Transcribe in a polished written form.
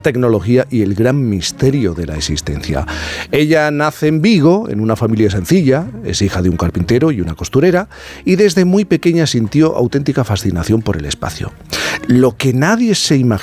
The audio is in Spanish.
tecnología y el gran misterio de la existencia. Ella nace en Vigo, en una familia sencilla, es hija de un carpintero y una costurera, y desde muy pequeña sintió auténtica fascinación por el espacio. Lo que nadie se imagina